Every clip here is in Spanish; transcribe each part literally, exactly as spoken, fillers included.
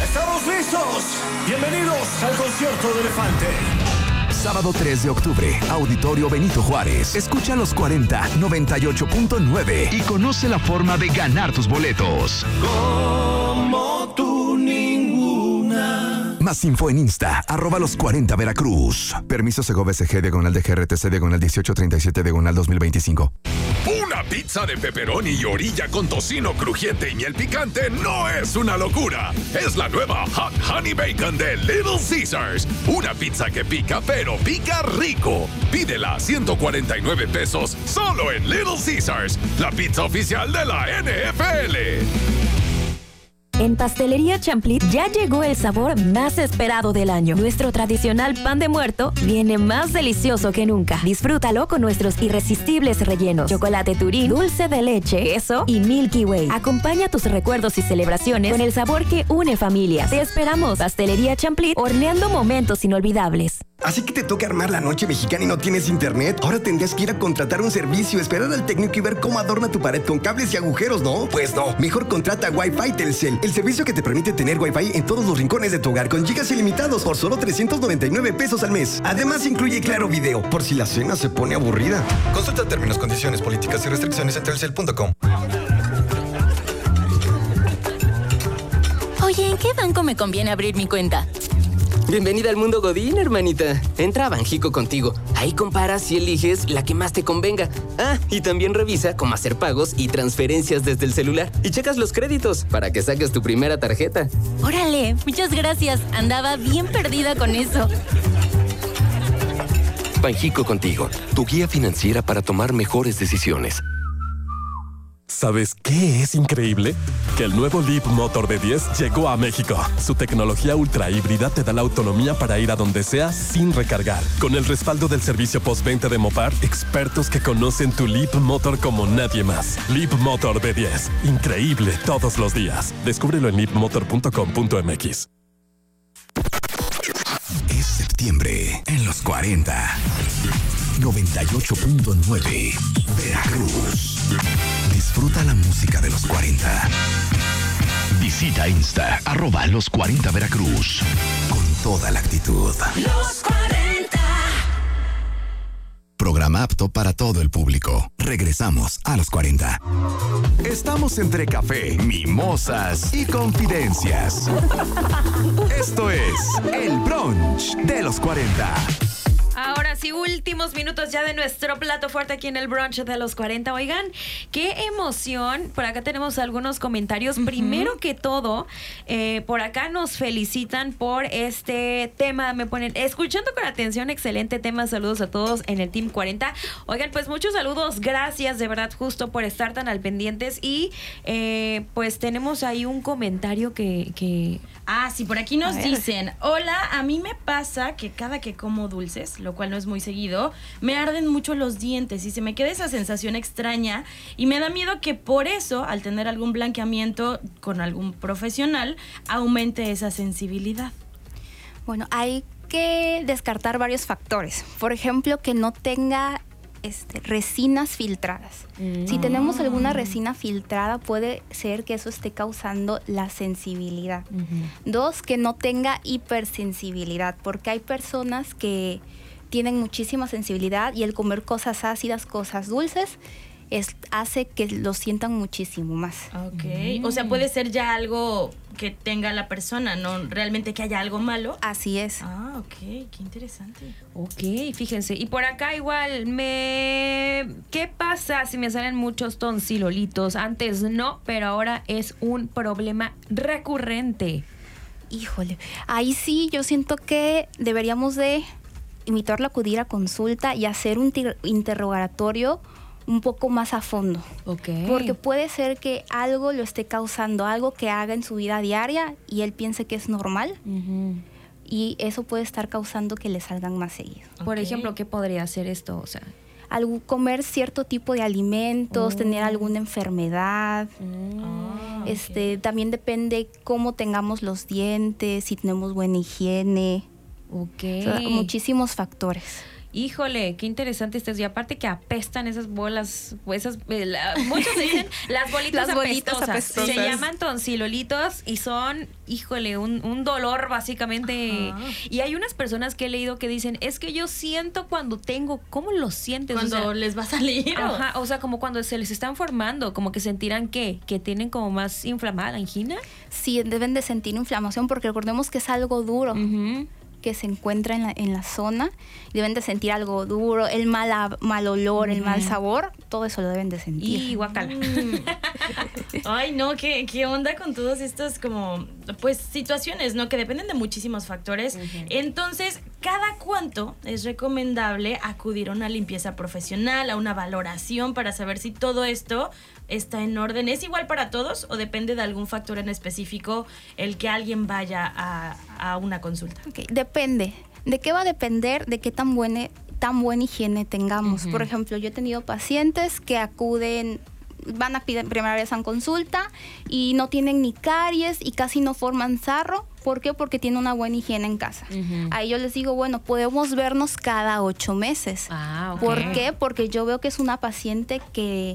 ¡Estamos listos! Bienvenidos al concierto de Elefante. Sábado tres de octubre, Auditorio Benito Juárez. Escucha los cuarenta, noventa y ocho punto nueve y conoce la forma de ganar tus boletos. Como tú ninguna. Más info en Insta, arroba los cuarenta Veracruz. Permiso Segovia S G, diagonal de G R T C, diagonal dieciocho treinta y siete, diagonal dos mil veinticinco. Una pizza de pepperoni y orilla con tocino crujiente y miel picante no es una locura. Es la nueva Hot Honey Bacon de Little Caesars. Una pizza que pica, pero pica rico. Pídela a ciento cuarenta y nueve pesos solo en Little Caesars, la pizza oficial de la N F L. En Pastelería Champlit ya llegó el sabor más esperado del año. Nuestro tradicional pan de muerto viene más delicioso que nunca. Disfrútalo con nuestros irresistibles rellenos: chocolate turín, dulce de leche, queso y Milky Way. Acompaña tus recuerdos y celebraciones con el sabor que une familias. Te esperamos. Pastelería Champlit, horneando momentos inolvidables. ¿Así que te toca armar la noche mexicana y no tienes internet? Ahora tendrías que ir a contratar un servicio, esperar al técnico y ver cómo adorna tu pared con cables y agujeros, ¿no? Pues no. Mejor contrata Wi-Fi Telcel, el servicio que te permite tener Wi-Fi en todos los rincones de tu hogar con gigas ilimitados por solo trescientos noventa y nueve pesos al mes. Además, incluye Claro Video, por si la cena se pone aburrida. Consulta términos, condiciones, políticas y restricciones en telcel punto com. Oye, ¿en qué banco me conviene abrir mi cuenta? Bienvenida al mundo Godín, hermanita. Entra a Banjico Contigo. Ahí comparas y eliges la que más te convenga. Ah, y también revisa cómo hacer pagos y transferencias desde el celular. Y checas los créditos para que saques tu primera tarjeta. Órale, muchas gracias. Andaba bien perdida con eso. Banjico Contigo, tu guía financiera para tomar mejores decisiones. ¿Sabes qué es increíble? Que el nuevo Leap Motor B diez llegó a México. Su tecnología ultra híbrida te da la autonomía para ir a donde sea sin recargar. Con el respaldo del servicio postventa de Mopar, expertos que conocen tu Leap Motor como nadie más. Leap Motor B diez. Increíble todos los días. Descúbrelo en leap motor punto com punto m x. Es septiembre en los cuarenta. noventa y ocho punto nueve Veracruz. Disfruta la música de los cuarenta. Visita Insta, arroba los cuarenta Veracruz. Con toda la actitud. Los cuarenta. Programa apto para todo el público. Regresamos a los cuarenta. Estamos entre café, mimosas y confidencias. Esto es el brunch de los cuarenta. Ahora sí, últimos minutos ya de nuestro plato fuerte aquí en el brunch de los cuarenta. Oigan, qué emoción. Por acá tenemos algunos comentarios. Uh-huh. Primero que todo, eh, por acá nos felicitan por este tema. Me ponen, escuchando con atención, excelente tema. Saludos a todos en el Team cuarenta. Oigan, pues muchos saludos. Gracias, de verdad, justo por estar tan al pendientes. Y eh, pues tenemos ahí un comentario que... que... Ah, sí, por aquí nos dicen: hola, a mí me pasa que cada que como dulces, lo cual no es muy seguido, me arden mucho los dientes y se me queda esa sensación extraña y me da miedo que por eso, al tener algún blanqueamiento con algún profesional, aumente esa sensibilidad. Bueno, hay que descartar varios factores. Por ejemplo, que no tenga Este, resinas filtradas. Mm. Si tenemos alguna resina filtrada, puede ser que eso esté causando la sensibilidad. Uh-huh. Dos, que no tenga hipersensibilidad, porque hay personas que tienen muchísima sensibilidad y el comer cosas ácidas, cosas dulces, es, hace que lo sientan muchísimo más. Ok, mm. o sea, puede ser ya algo que tenga la persona, no realmente que haya algo malo. Así es. Ah, ok, qué interesante. Ok, fíjense. Y por acá igual me... ¿Qué pasa si me salen muchos tonsilolitos? Antes no, pero ahora es un problema recurrente. Híjole, ahí sí yo siento que deberíamos de invitarlo a acudir a consulta y hacer un inter- interrogatorio un poco más a fondo. Okay. Porque puede ser que algo lo esté causando, algo que haga en su vida diaria y él piense que es normal. Uh-huh. Y eso puede estar causando que le salgan más seguido. Okay. Por ejemplo, ¿qué podría ser esto? O sea, Algo, comer cierto tipo de alimentos, oh. tener alguna enfermedad. Mm. Oh, este, okay. También depende cómo tengamos los dientes, si tenemos buena higiene. Okay. O sea, muchísimos factores. Híjole, qué interesante esto es. Y aparte que apestan esas bolas, esas, eh, la, muchos dicen las bolitas Las bolitas apestosas. apestosas. Se llaman tonsilolitos y son, híjole, un, un dolor básicamente. Ajá. Y hay unas personas que he leído que dicen, es que yo siento cuando tengo, ¿cómo lo sientes? Cuando o sea, les va a salir. Ajá, o sea, como cuando se les están formando, como que sentirán que, que tienen como más inflamada la angina. Sí, deben de sentir inflamación porque recordemos que es algo duro. Uh-huh. Que se encuentra en la, en la zona, deben de sentir algo duro, el mal, mal olor, mm. el mal sabor, todo eso lo deben de sentir. Y guacala. Mm. Ay, no, ¿qué, qué onda con todas estas como, pues, situaciones, ¿no? Que dependen de muchísimos factores. Uh-huh. Entonces, ¿cada cuánto es recomendable acudir a una limpieza profesional, a una valoración para saber si todo esto está en orden? ¿Es igual para todos o depende de algún factor en específico el que alguien vaya a, a una consulta? Okay, depende. ¿De qué va a depender? De qué tan buena, tan buena higiene tengamos. Uh-huh. Por ejemplo, yo he tenido pacientes que acuden, van a primera vez a consulta y no tienen ni caries y casi no forman sarro. ¿Por qué? Porque tienen una buena higiene en casa. Uh-huh. Ahí yo les digo, bueno, podemos vernos cada ocho meses. Ah, okay. ¿Por qué? Porque yo veo que es una paciente que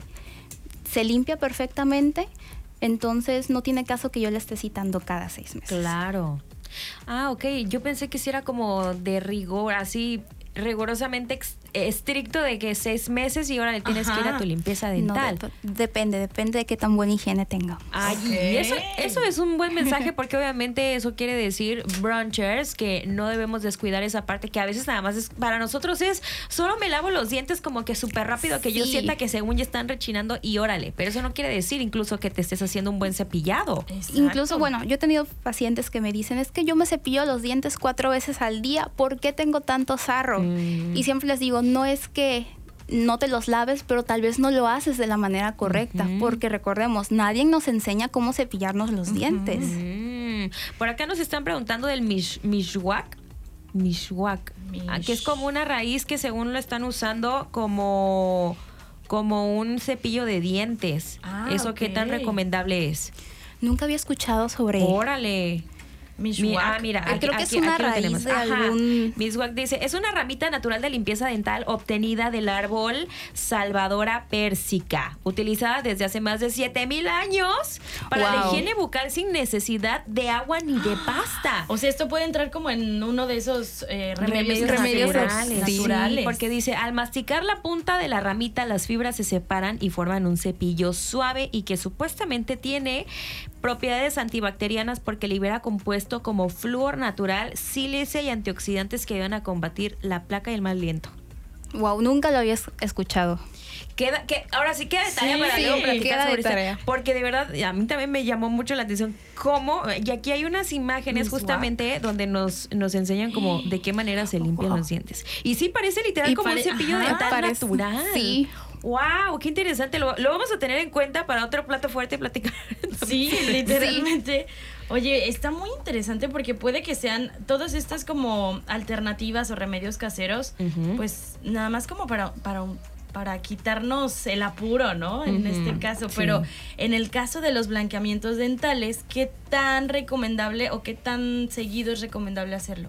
se limpia perfectamente, entonces no tiene caso que yo le esté citando cada seis meses. Claro. Ah, ok. Yo pensé que sí era como de rigor, así rigurosamente ex- estricto de que seis meses y ahora le tienes Ajá. que ir a tu limpieza dental. No, de- depende, depende de qué tan buena higiene tenga. Ay, okay. eso, eso es un buen mensaje porque obviamente eso quiere decir, brunchers, que no debemos descuidar esa parte que a veces nada más es, para nosotros es, solo me lavo los dientes como que súper rápido, que sí. yo sienta que según ya están rechinando y órale, pero eso no quiere decir incluso que te estés haciendo un buen cepillado. Exacto. Incluso, bueno, yo he tenido pacientes que me dicen, es que yo me cepillo los dientes cuatro veces al día, ¿por qué tengo tanto sarro? Mm. Y siempre les digo, no es que no te los laves, pero tal vez no lo haces de la manera correcta, uh-huh. porque recordemos, nadie nos enseña cómo cepillarnos los uh-huh. dientes. Uh-huh. Por acá nos están preguntando del mish, mishwak, mishwak, Mish. ah, que es como una raíz que según lo están usando como, como un cepillo de dientes. Ah, ¿Eso okay. qué tan recomendable es? Nunca había escuchado sobre... Órale. Mishwak. Ah, mira, aquí, creo que aquí, es una raíz de algún... Mishwak dice, es una ramita natural de limpieza dental obtenida del árbol Salvadora persica, utilizada desde hace más de siete mil años para wow. la higiene bucal sin necesidad de agua ni de pasta. O sea, esto puede entrar como en uno de esos eh, remedios, remedios naturales. naturales. Sí, porque dice, al masticar la punta de la ramita, las fibras se separan y forman un cepillo suave y que supuestamente tiene propiedades antibacterianas porque libera compuestos como flúor natural, sílice y antioxidantes que ayudan a combatir la placa y el mal aliento. Wow, nunca lo había escuchado. Queda, que, ahora sí queda de tarea sí, para sí, luego platicar sobre esto. Porque de verdad, a mí también me llamó mucho la atención cómo, y aquí hay unas imágenes justamente donde nos, nos enseñan como de qué manera se limpian oh. los dientes. Y sí parece literal y como pare- un cepillo ajá, dental parece, natural. Sí. ¡Wow! ¡Qué interesante! Lo, lo vamos a tener en cuenta para otro plato fuerte y platicar. Sí, literalmente. Oye, está muy interesante porque puede que sean todas estas como alternativas o remedios caseros, uh-huh. pues nada más como para, para, para quitarnos el apuro, ¿no? En uh-huh. este caso. Sí. Pero en el caso de los blanqueamientos dentales, ¿qué tan recomendable o qué tan seguido es recomendable hacerlo?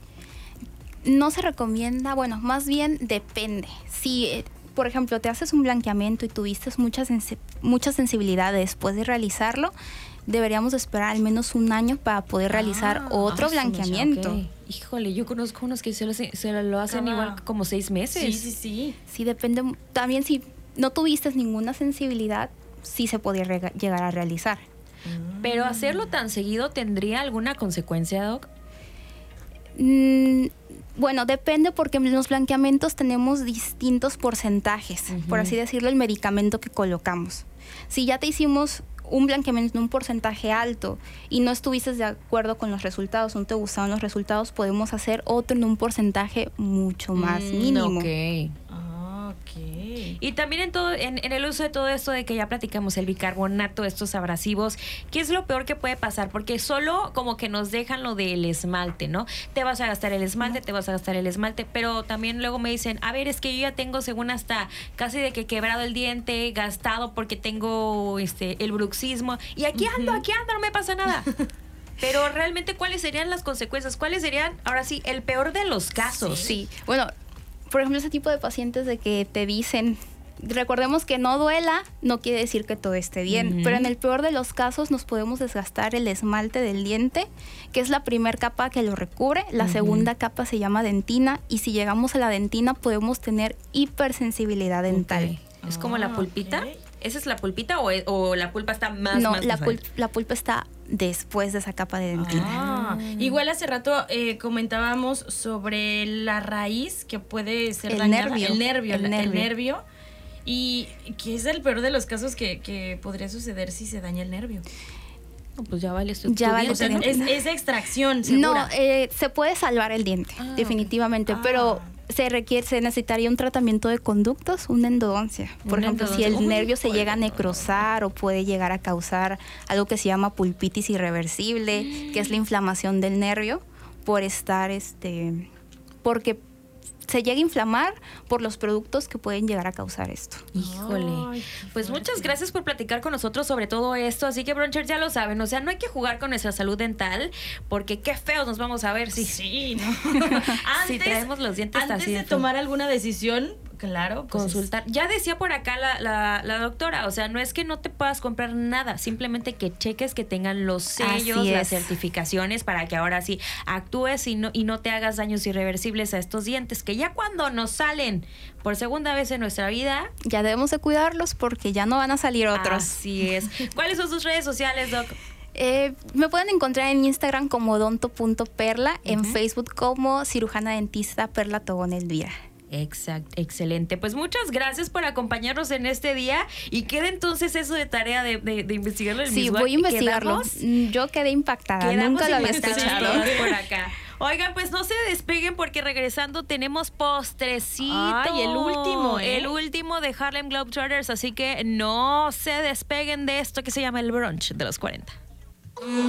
No se recomienda, bueno, más bien depende. Si... Eh, por ejemplo, te haces un blanqueamiento y tuviste mucha, sens- mucha sensibilidad después de realizarlo, deberíamos esperar al menos un año para poder realizar ah, otro ah, blanqueamiento. Okay. Híjole, yo conozco unos que se lo, se lo hacen Cada... igual como seis meses. Sí, sí, sí. Sí, depende. También si no tuviste ninguna sensibilidad, sí se podía re- llegar a realizar. Mm. Pero hacerlo tan seguido, ¿tendría alguna consecuencia, Doc? Mm, bueno, depende porque en los blanqueamientos tenemos distintos porcentajes, uh-huh. por así decirlo, el medicamento que colocamos. Si ya te hicimos un blanqueamiento en un porcentaje alto y no estuviste de acuerdo con los resultados, no te gustaron los resultados, podemos hacer otro en un porcentaje mucho más mm, mínimo. Ok. Okay. Y también en todo, en, en el uso de todo esto de que ya platicamos, el bicarbonato, estos abrasivos, ¿qué es lo peor que puede pasar? Porque solo como que nos dejan lo del esmalte, ¿no? Te vas a gastar el esmalte, te vas a gastar el esmalte, pero también luego me dicen, a ver, es que yo ya tengo según hasta casi de que quebrado el diente, gastado porque tengo este el bruxismo, y aquí ando, uh-huh. aquí ando, no me pasa nada. Pero realmente, ¿cuáles serían las consecuencias? ¿Cuáles serían, ahora sí, el peor de los casos? Sí, sí. Bueno, por ejemplo, ese tipo de pacientes de que te dicen, recordemos que no duela, no quiere decir que todo esté bien, uh-huh. pero en el peor de los casos nos podemos desgastar el esmalte del diente, que es la primera capa que lo recubre, la uh-huh. segunda capa se llama dentina, y si llegamos a la dentina podemos tener hipersensibilidad dental. Okay. ¿Es como la pulpita? Okay. ¿Esa es la pulpita o, o la pulpa está más? No, más la, pul- la pulpa está después de esa capa de dentina. Ah, igual hace rato eh, comentábamos sobre la raíz que puede ser el dañada. Nervio, el nervio. El el nervio. nervio. El nervio. Y que es el peor de los casos que, que podría suceder si se daña el nervio. No, pues ya vale. Esto, ya vale. O sea, es, es extracción, segura. No, eh, se puede salvar el diente, ah, definitivamente, ah. pero se requiere, se necesitaría un tratamiento de conductos, una endodoncia. Por una ejemplo, endodoncia. si el Uy, nervio se bueno, llega a necrosar o puede llegar a causar algo que se llama pulpitis irreversible, mm. que es la inflamación del nervio por estar, este, porque se llega a inflamar por los productos que pueden llegar a causar esto. Híjole. Ay, pues muchas gracias por platicar con nosotros sobre todo esto. Así que, Bronchers, ya lo saben. O sea, no hay que jugar con nuestra salud dental porque qué feos nos vamos a ver si, sí, ¿no? antes, si traemos los dientes antes así. de tomar alguna decisión, claro. Pues consultar. Es... Ya decía por acá la, la, la doctora, o sea, no es que no te puedas comprar nada, simplemente que cheques que tengan los sellos, las certificaciones para que ahora sí actúes y no, y no te hagas daños irreversibles a estos dientes, que ya cuando nos salen por segunda vez en nuestra vida, ya debemos de cuidarlos porque ya no van a salir otros. Así es. ¿Cuáles son sus redes sociales, Doc? Eh, me pueden encontrar en Instagram como odonto punto perla, uh-huh. en Facebook como cirujana dentista Perla Tobón Elvira. Exacto, excelente. Pues muchas gracias por acompañarnos en este día y queda entonces eso de tarea de, de, de investigarlo el Sí, mismo. voy a investigarlo. ¿Quedamos? Yo quedé impactada, nunca lo había escuchado. Por acá. Oigan, pues no se despeguen porque regresando tenemos postrecito. Ay, el último, ¿eh? El último de Harlem Globetrotters, así que no se despeguen de esto que se llama el brunch de los cuarenta.